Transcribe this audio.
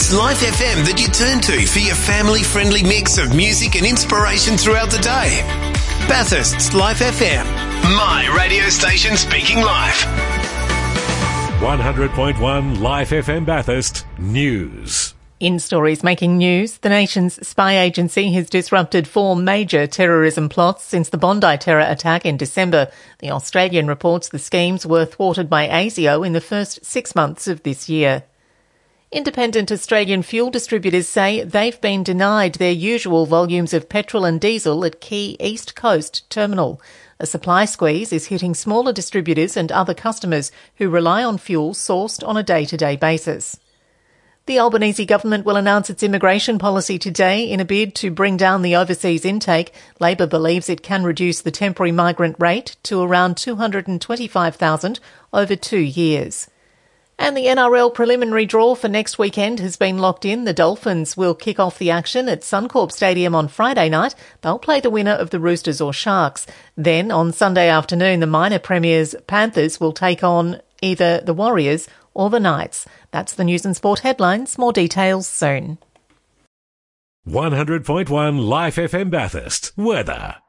It's Life FM that you turn to for your family-friendly mix of music and inspiration throughout the day. Bathurst's Life FM. My radio station speaking life. 100.1 Life FM Bathurst News. In stories making news, the nation's spy agency has disrupted 4 major terrorism plots since the Bondi terror attack in December. The Australian reports the schemes were thwarted by ASIO in the first 6 months of this year. Independent Australian fuel distributors say they've been denied their usual volumes of petrol and diesel at key East Coast terminal. A supply squeeze is hitting smaller distributors and other customers who rely on fuel sourced on a day-to-day basis. The Albanese government will announce its immigration policy today in a bid to bring down the overseas intake. Labor believes it can reduce the temporary migrant rate to around 225,000 over 2 years. And the NRL preliminary draw for next weekend has been locked in. The Dolphins will kick off the action at Suncorp Stadium on Friday night. They'll play the winner of the Roosters or Sharks. Then on Sunday afternoon, the minor premiers Panthers will take on either the Warriors or the Knights. That's the news and sport headlines. More details soon. 100.1 Life FM Bathurst. Weather.